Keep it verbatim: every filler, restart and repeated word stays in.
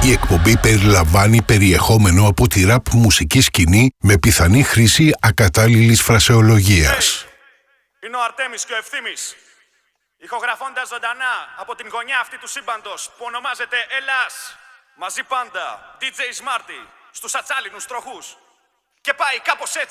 Η εκπομπή περιλαμβάνει περιεχόμενο από τη ραπ μουσική σκηνή με πιθανή χρήση ακατάλληλης φρασεολογίας. Hey, είναι ο Αρτέμις και ο Ευθύμης, ηχογραφώντας ζωντανά από την γωνιά αυτή του σύμπαντος που ονομάζεται Ελλάς. Μαζί πάντα, ντι τζέι Smarty, στους ατσάλινους τροχούς. Και πάει κάπως έτσι.